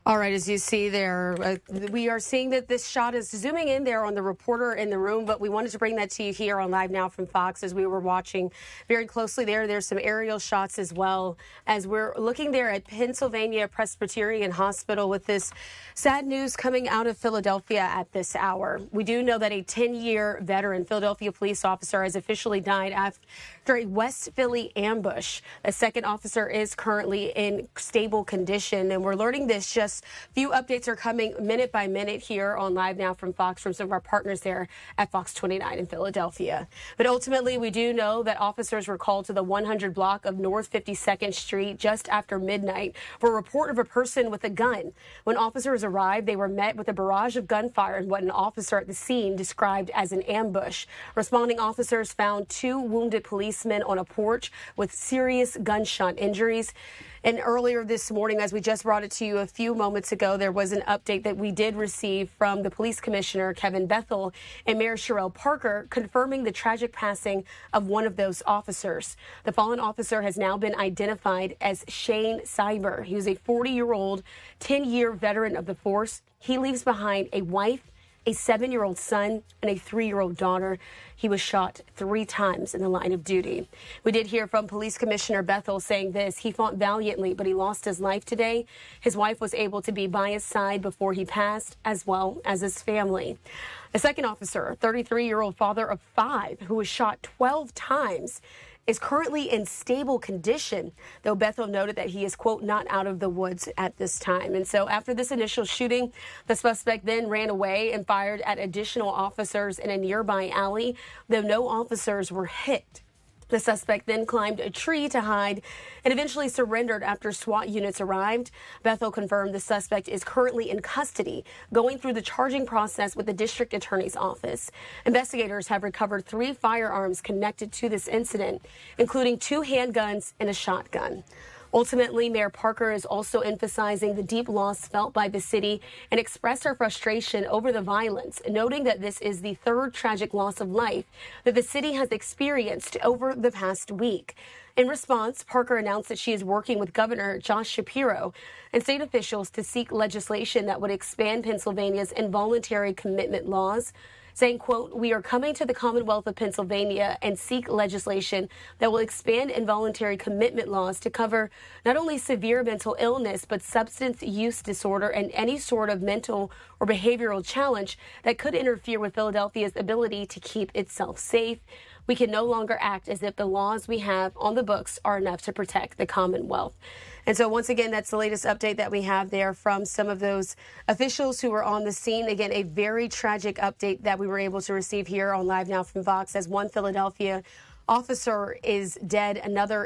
All right, as you see there, we are seeing that this shot is zooming in there on the reporter in the room, but we wanted to bring that to you here on Live Now from Fox as we were watching very closely there. There's some aerial shots as well as we're looking there at Pennsylvania Presbyterian Hospital with this sad news coming out of Philadelphia at this hour. We do know that a 10-year veteran Philadelphia police officer has officially died after a West Philly ambush. A second officer is currently in stable condition, and we're learning this just few updates are coming minute by minute here on Live Now from Fox from some of our partners there at Fox 29 in Philadelphia. But ultimately, we do know that officers were called to the 100 block of North 52nd Street just after midnight for a report of a person with a gun. When officers arrived, they were met with a barrage of gunfire and what an officer at the scene described as an ambush. Responding officers found two wounded policemen on a porch with serious gunshot injuries. And earlier this morning, as we just brought it to you a few moments ago, there was an update that we did receive from the police commissioner, Kevin Bethel, and Mayor Sherelle Parker, confirming the tragic passing of one of those officers. The fallen officer has now been identified as Shane Cyber. He was a 40-year-old, 10-year veteran of the force. He leaves behind a wife, a 7-year-old son, and a 3-year-old daughter. He was shot 3 times in the line of duty. We did hear from Police Commissioner Bethel saying this: he fought valiantly, but he lost his life today. His wife was able to be by his side before he passed, as well as his family. A second officer, a 33-year-old father of 5, who was shot 12 times, is currently in stable condition, though Bethel noted that he is, quote, not out of the woods at this time. And so after this initial shooting, the suspect then ran away and fired at additional officers in a nearby alley, though no officers were hit. The suspect then climbed a tree to hide and eventually surrendered after SWAT units arrived. Bethel confirmed the suspect is currently in custody, going through the charging process with the district attorney's office. Investigators have recovered 3 firearms connected to this incident, including 2 handguns and a shotgun. Ultimately, Mayor Parker is also emphasizing the deep loss felt by the city and expressed her frustration over the violence, noting that this is the 3rd tragic loss of life that the city has experienced over the past week. In response, Parker announced that she is working with Governor Josh Shapiro and state officials to seek legislation that would expand Pennsylvania's involuntary commitment laws, saying, quote, we are coming to the Commonwealth of Pennsylvania and seek legislation that will expand involuntary commitment laws to cover not only severe mental illness, but substance use disorder and any sort of mental or behavioral challenge that could interfere with Philadelphia's ability to keep itself safe. We can no longer act as if the laws we have on the books are enough to protect the Commonwealth. And so once again, that's the latest update that we have there from some of those officials who were on the scene. Again, a very tragic update that we were able to receive here on Live Now from Fox, as one Philadelphia officer is dead. Another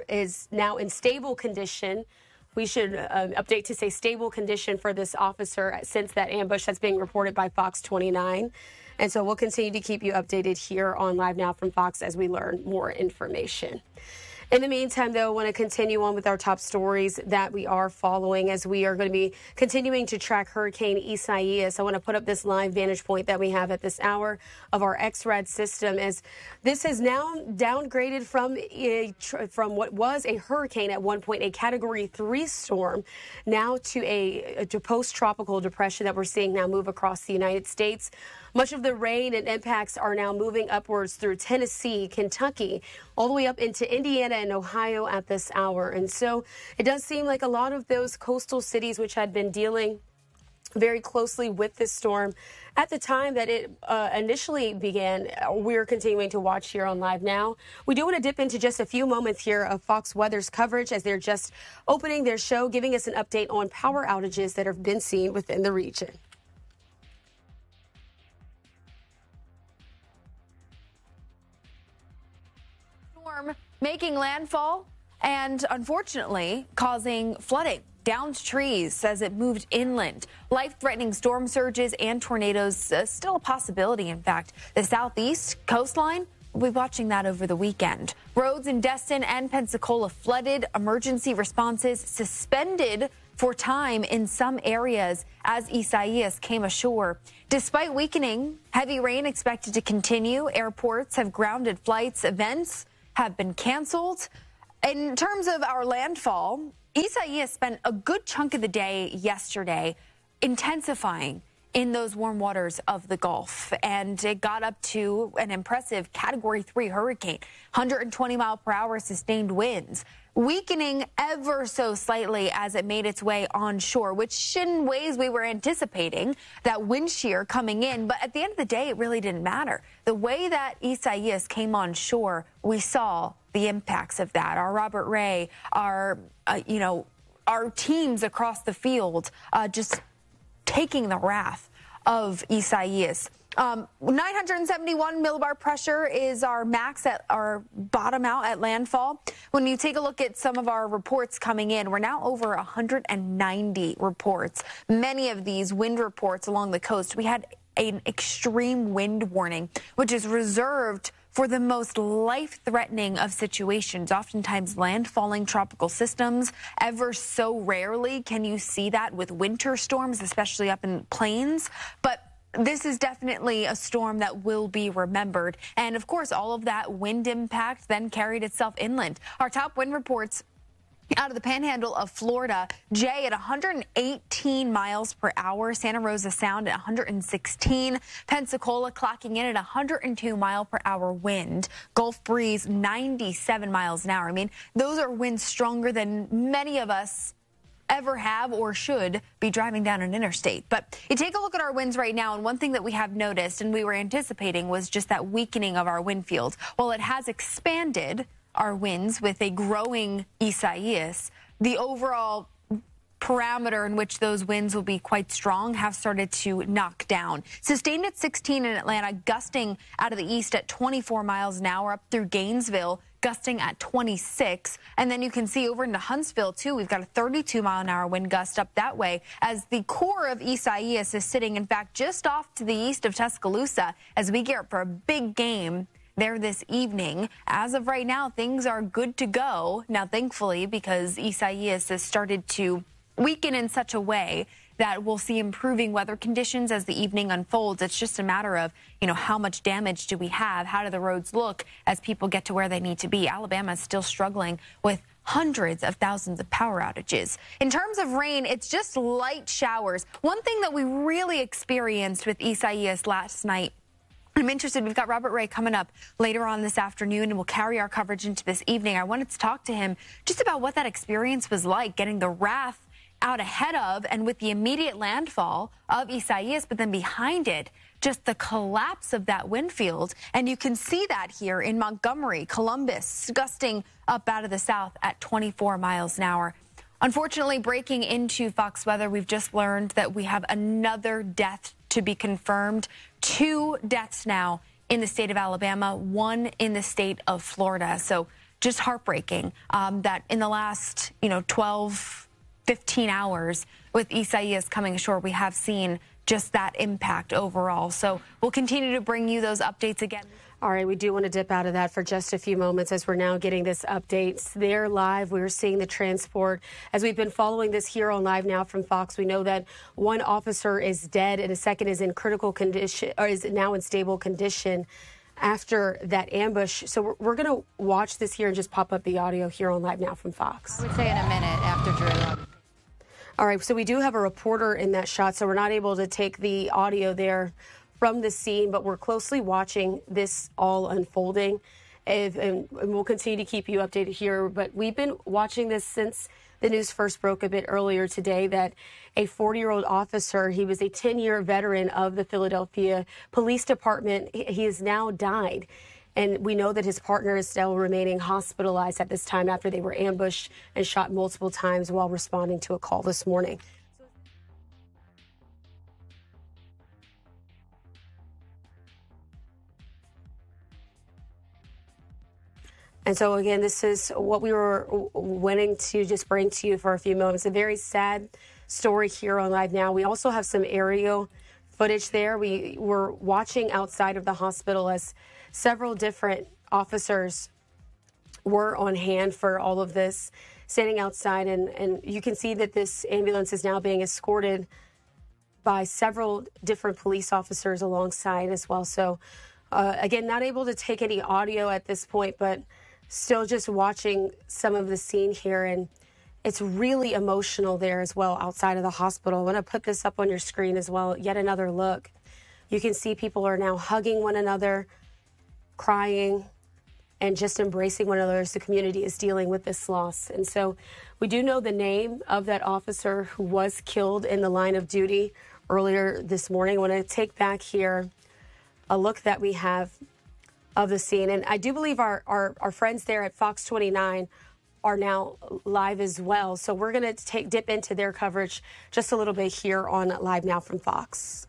is now in stable condition. We should update to say stable condition for this officer since that ambush that's being reported by Fox 29. And so we'll continue to keep you updated here on Live Now from Fox as we learn more information. In the meantime, though, I want to continue on with our top stories that we are following as we are going to be continuing to track Hurricane Isaias. I want to put up this live vantage point that we have at this hour of our XRAD system, as this has now downgraded from what was a hurricane at one point, a Category 3 storm, now to post-tropical depression that we're seeing now move across the United States. Much of the rain and impacts are now moving upwards through Tennessee, Kentucky, all the way up into Indiana and Ohio at this hour. And so it does seem like a lot of those coastal cities which had been dealing very closely with this storm at the time that it initially began, we're continuing to watch here on Live Now. We do want to dip into just a few moments here of Fox Weather's coverage as they're just opening their show, giving us an update on power outages that have been seen within the region. Making landfall and unfortunately causing flooding. Downed trees as it moved inland. Life-threatening storm surges and tornadoes still a possibility. In fact, the southeast coastline, we'll be watching that over the weekend. Roads in Destin and Pensacola flooded. Emergency responses suspended for time in some areas as Isaias came ashore. Despite weakening, heavy rain expected to continue. Airports have grounded flights. Events have been canceled. In terms of our landfall, Isaias spent a good chunk of the day yesterday intensifying in those warm waters of the Gulf, and it got up to an impressive Category 3 hurricane, 120-mile-per-hour sustained winds, weakening ever so slightly as it made its way onshore, which in ways we were anticipating that wind shear coming in. But at the end of the day, it really didn't matter. The way that Isaias came onshore, we saw the impacts of that. Our Robert Ray, our teams across the field just taking the wrath of Isaias. 971 millibar pressure is our max at our bottom out at landfall. When you take a look at some of our reports coming in, we're now over 190 reports. Many of these wind reports along the coast. We had an extreme wind warning, which is reserved for the most life-threatening of situations, oftentimes landfalling tropical systems. Ever so rarely can you see that with winter storms, especially up in plains. But this is definitely a storm that will be remembered. And of course, all of that wind impact then carried itself inland. Our top wind reports out of the panhandle of Florida, Jay at 118 miles per hour, Santa Rosa Sound at 116, Pensacola clocking in at 102 mile per hour wind, Gulf breeze 97 miles an hour. I mean, those are winds stronger than many of us ever have or should be driving down an interstate. But you take a look at our winds right now, and one thing that we have noticed and we were anticipating was just that weakening of our wind field. Well, it has expanded our winds with a growing Isaias. The overall parameter in which those winds will be quite strong have started to knock down. Sustained at 16 in Atlanta, gusting out of the east at 24 miles an hour up through Gainesville, gusting at 26. And then you can see over into Huntsville, too, we've got a 32-mile-an-hour wind gust up that way as the core of Isaias is sitting, in fact, just off to the east of Tuscaloosa as we gear up for a big game there this evening. As of right now, things are good to go. Now, thankfully, because Isaias has started to weaken in such a way that we'll see improving weather conditions as the evening unfolds. It's just a matter of, how much damage do we have? How do the roads look as people get to where they need to be? Alabama is still struggling with hundreds of thousands of power outages. In terms of rain, it's just light showers. One thing that we really experienced with Isaias last night, I'm interested. We've got Robert Ray coming up later on this afternoon, and we'll carry our coverage into this evening. I wanted to talk to him just about what that experience was like, getting the wrath out ahead of and with the immediate landfall of Isaias, but then behind it, just the collapse of that wind field. And you can see that here in Montgomery, Columbus, gusting up out of the south at 24 miles an hour. Unfortunately, breaking into Fox Weather, we've just learned that we have another death to be confirmed. 2 deaths now in the state of Alabama, 1 in the state of Florida. So just heartbreaking that in the last, 12, 15 hours with Isaias coming ashore, we have seen just that impact overall. So we'll continue to bring you those updates again. All right, we do want to dip out of that for just a few moments as we're now getting this update. There live, we're seeing the transport. As we've been following this here on Live Now from Fox, we know that 1 officer is dead and a second is in critical condition, or is now in stable condition after that ambush. So we're going to watch this here and just pop up the audio here on Live Now from Fox. I would say in a minute after Drew. All right, so we do have a reporter in that shot, so we're not able to take the audio there from the scene, but we're closely watching this all unfolding, and we'll continue to keep you updated here. But we've been watching this since the news first broke a bit earlier today that a 40-year-old officer, he was a 10-year veteran of the Philadelphia Police Department, he has now died. And we know that his partner is still remaining hospitalized at this time after they were ambushed and shot multiple times while responding to a call this morning. And so, again, this is what we were wanting to just bring to you for a few moments. A very sad story here on Live Now. We also have some aerial footage there. We were watching outside of the hospital as several different officers were on hand for all of this, standing outside. And you can see that this ambulance is now being escorted by several different police officers alongside as well. So, again, not able to take any audio at this point, but still just watching some of the scene here, and it's really emotional there as well outside of the hospital. I want to put this up on your screen as well. Yet another look. You can see people are now hugging one another, crying, and just embracing one another as the community is dealing with this loss. And so we do know the name of that officer who was killed in the line of duty earlier this morning. I want to take back here a look that we have of the scene. And I do believe our friends there at Fox 29 are now live as well. So we're going to dip into their coverage just a little bit here on Live Now from Fox.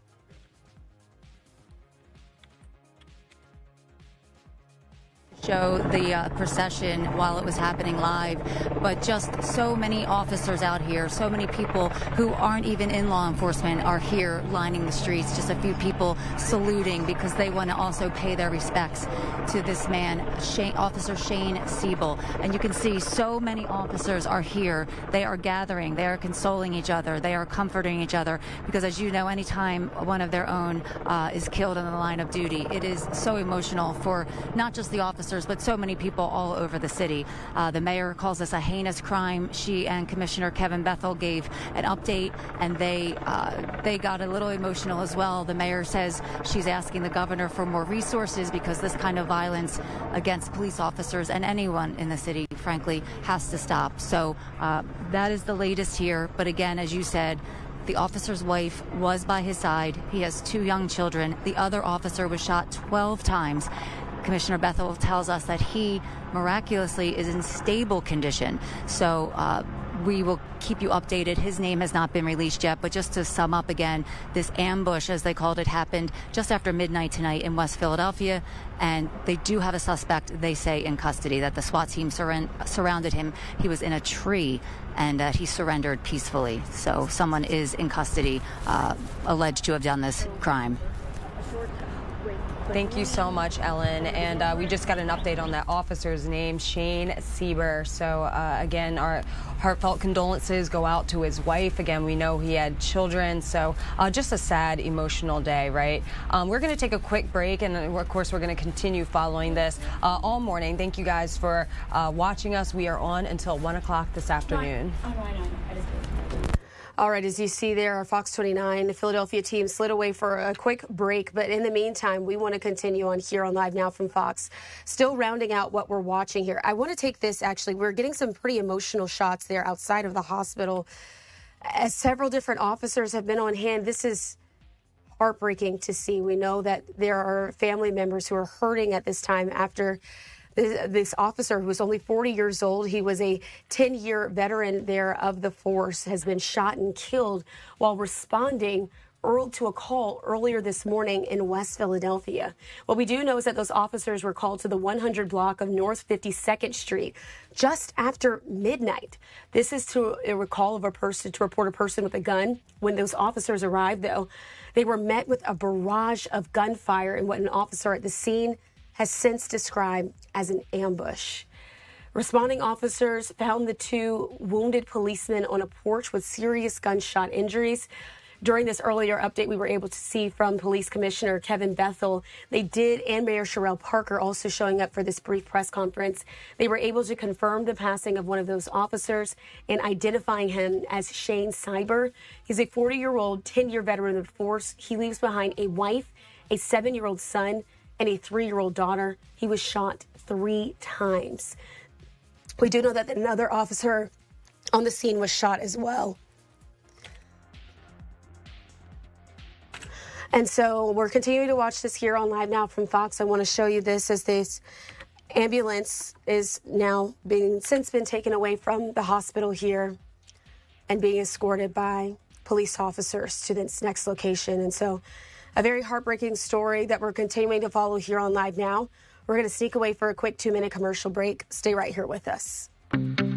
Show the procession while it was happening live, but just so many officers out here, so many people who aren't even in law enforcement are here lining the streets. Just a few people saluting because they want to also pay their respects to this man, Officer Shane Siebel. And you can see so many officers are here. They are gathering, they are consoling each other, they are comforting each other, because as you know, anytime one of their own is killed in the line of duty, it is so emotional for not just the officers, but so many people all over the city. The mayor calls this a heinous crime. She and Commissioner Kevin Bethel gave an update, and they got a little emotional as well. The mayor says she's asking the governor for more resources because this kind of violence against police officers and anyone in the city, frankly, has to stop. So that is the latest here. But again, as you said, the officer's wife was by his side. He has 2 young children. The other officer was shot 12 times. Commissioner Bethel tells us that he miraculously is in stable condition. So we will keep you updated. His name has not been released yet, but just to sum up again, this ambush, as they called it, happened just after midnight tonight in West Philadelphia, and they do have a suspect, they say, in custody, that the SWAT team surrounded him. He was in a tree, and he surrendered peacefully. So someone is in custody, alleged to have done this crime. Thank you so much, Ellen. And we just got an update on that officer's name, Shane Siebel. So, again, our heartfelt condolences go out to his wife. Again, we know he had children. So just a sad, emotional day, right? We're going to take a quick break. And, of course, we're going to continue following this all morning. Thank you guys for watching us. We are on until 1 o'clock this afternoon. All right, as you see there, our Fox 29, the Philadelphia team slid away for a quick break. But in the meantime, we want to continue on here on Live Now from Fox. Still rounding out what we're watching here. I want to take this, actually. We're getting some pretty emotional shots there outside of the hospital, as several different officers have been on hand. This is heartbreaking to see. We know that there are family members who are hurting at this time after this officer, who was only 40 years old, he was a 10-year veteran there of the force, has been shot and killed while responding to a call earlier this morning in West Philadelphia. What we do know is that those officers were called to the 100 block of North 52nd Street just after midnight. This is to a call of a person, to report a person with a gun. When those officers arrived, though, they were met with a barrage of gunfire and what an officer at the scene has since described as an ambush. Responding officers found the 2 wounded policemen on a porch with serious gunshot injuries. During this earlier update, we were able to see from Police Commissioner Kevin Bethel, and Mayor Sherrell Parker also showing up for this brief press conference. They were able to confirm the passing of one of those officers and identifying him as Shane Siebel. He's a 40-year-old, 10-year veteran of the force. He leaves behind a wife, a 7-year-old son, and a 3-year-old daughter. He was shot 3 times. We do know that another officer on the scene was shot as well. And so we're continuing to watch this here on Live Now from Fox. I want to show you this as this ambulance is now since been taken away from the hospital here and being escorted by police officers to this next location. And so a very heartbreaking story that we're continuing to follow here on Live Now. We're going to sneak away for a quick 2-minute commercial break. Stay right here with us.